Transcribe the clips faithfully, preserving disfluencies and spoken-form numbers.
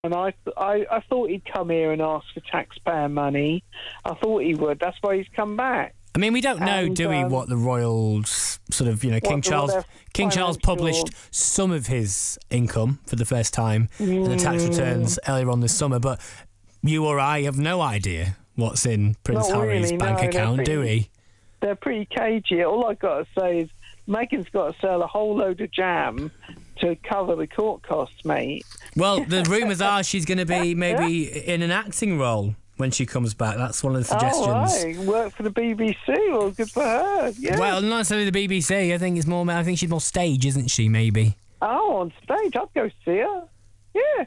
And I, I, I thought he'd come here and ask for taxpayer money. I thought he would. That's why he's come back. I mean, we don't know, And, do we, um, what the royals sort of, you know, King what the- Charles what their King Charles financial- published some of his income for the first time in the tax returns earlier on this summer, but you or I have no idea what's in Prince Not Harry's really, bank no, account, they're do pretty- we? They're pretty cagey. All I've got to say is Meghan's got to sell a whole load of jam to cover the court costs, mate. Well, the rumours are she's going to be maybe in an acting role when she comes back. That's one of the suggestions. Oh, right. Work for the B B C. Well, good for her. Yeah. Well, not necessarily the B B C. I think it's more. I think she's more stage, isn't she? Maybe. Oh, on stage, I'd go see her. Yeah.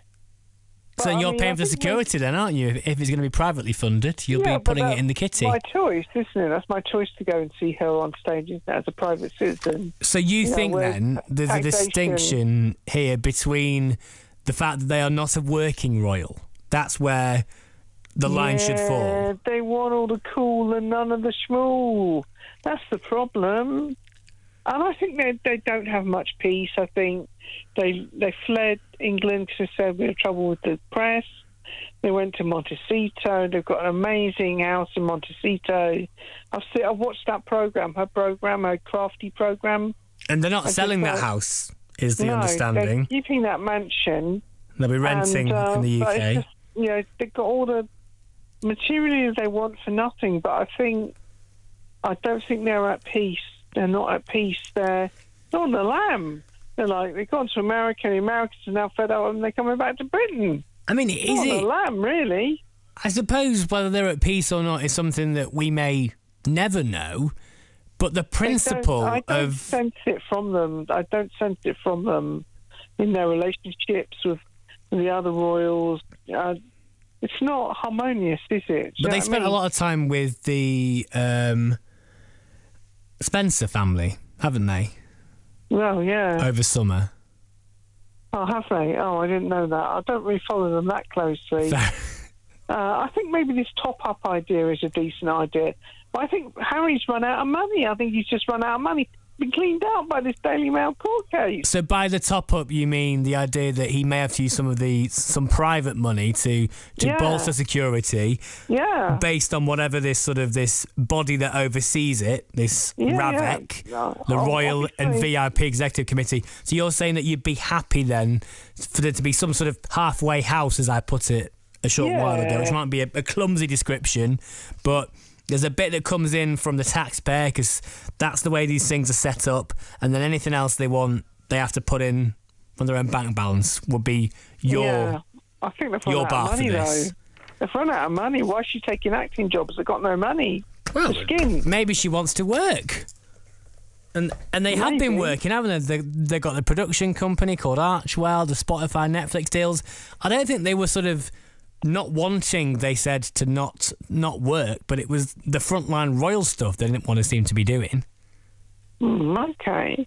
So But, I you're mean, paying I for think security then, aren't you? If it's going to be privately funded, you'll Yeah, be but putting it that's in the kitty. My choice, isn't it? That's my choice to go and see her on stage as a private citizen. So you, You know, think whereas then there's a taxation- distinction here between the fact that they are not a working royal? That's where the line should Yeah, fall. they want all the cool and none of the schmool. That's the problem. And I think they they don't have much peace. I think they they fled England because they said we had trouble with the press. They went to Montecito. They've got an amazing house in Montecito. I've seen, I've watched that program, her program, her crafty program. And they're not I selling just that thought- house, is the no, understanding. they're keeping that mansion. They'll be renting and, uh, in the U but K. it's just, you know, they've got all the materials they want for nothing. But I think, I don't think they're at peace. They're not at peace. They're not on the lam. They're like, they've gone to America. The Americans are now fed up and they're coming back to Britain. I mean, is Not on it? the lam, really. I suppose whether they're at peace or not is something that we may never know. But the principle I don't, I don't of sense it from them. I don't sense it from them in their relationships with the other royals. Uh, it's not harmonious, is it? Do you But know they what I spent a mean? lot of time with the um, Spencer family, haven't they, Well, yeah. over summer? Oh, have they? Oh, I didn't know that. I don't really follow them that closely. Uh, I think maybe this top-up idea is a decent idea. But I think Harry's run out of money. I think he's just run out of money. Been cleaned out by this Daily Mail court case. So by the top up, you mean the idea that he may have to use some of the some private money to to Yeah. bolster security, Yeah. based on whatever this sort of this body that oversees it, this Yeah, RAVEC, yeah. the Oh, Royal and obviously. V I P Executive Committee. So you're saying that you'd be happy then for there to be some sort of halfway house, as I put it a short while ago, Yeah. which might be a, a clumsy description, but there's a bit that comes in from the taxpayer because that's the way these things are set up, and then anything else they want, they have to put in from their own bank balance would be your Yeah. I think they've run your out bar of for money, this. though. They've run out of money. Why is she taking acting jobs? They've got no money. well, The skin. maybe she wants to work. And and they have been Maybe. working, haven't they? They they got the production company called Archwell, the Spotify, Netflix deals. I don't think they were sort of not wanting, they said, to not not work, but it was the frontline royal stuff they didn't want to seem to be doing. Hmm, okay.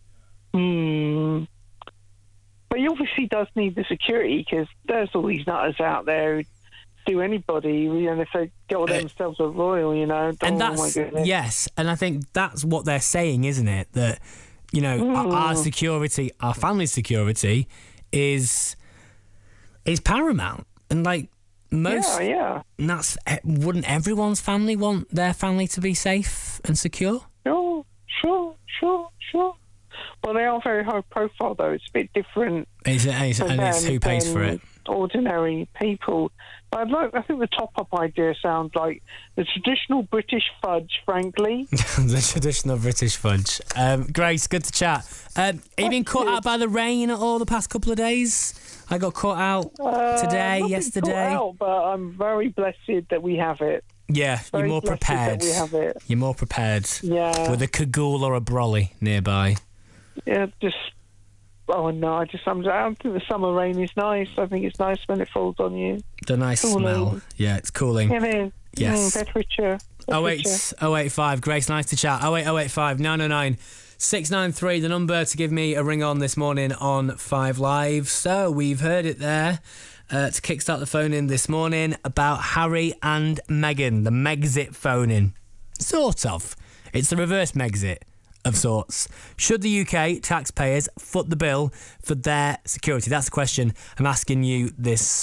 Hmm. But he obviously does need the security because there's all these nutters out there who do anybody, you know, if they got Uh, themselves a royal, you know. And oh, that's my goodness. yes, and I think that's what they're saying, isn't it? That you know, our, our security, our family security, is is paramount, and like most, Yeah, yeah. and that's wouldn't everyone's family want their family to be safe and secure? Sure, sure, sure, sure. Well, they are very high profile, though. It's a bit different. Is it, is, for and it's them who pays for than it? Ordinary people. But I'd like, I think the top-up idea sounds like the traditional British fudge, frankly. The traditional British fudge. Um, Grace, good to chat. Um, have you been caught out by the rain at all the past couple of days? I got caught out Uh, today, not been yesterday. caught out, but I'm very blessed that we have it. Yeah, Very you're more blessed prepared. That we have it. You're more prepared. Yeah. With a cagoule or a brolly nearby. Yeah, just. Oh no! I just I'm, I think the summer rain is nice. I think it's nice when it falls on you. The nice Cooling. smell. Yeah, it's cooling. It is. Yes. Mm, Bedfordshire. Oh Bedfordshire. eight oh eight five. Grace, nice to chat. Oh eight oh eight five nine oh nine six nine three. The number to give me a ring on this morning on Five Live. So we've heard it there. Uh, to kickstart the phone in this morning about Harry and Meghan, the Megxit phone in. Sort of. It's the reverse Megxit of sorts. Should the U K taxpayers foot the bill for their security? That's the question I'm asking you this